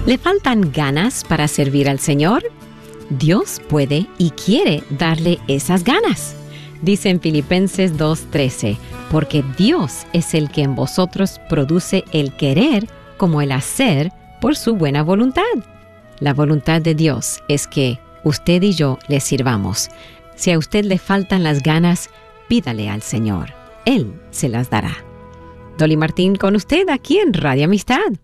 ¿Le faltan ganas para servir al Señor? Dios puede y quiere darle esas ganas. Dice en Filipenses 2:13, porque Dios es el que en vosotros produce el querer como el hacer por su buena voluntad. La voluntad de Dios es que usted y yo le sirvamos. Si a usted le faltan las ganas, pídale al Señor. Él se las dará. Dolly Martín con usted aquí en Radio Amistad.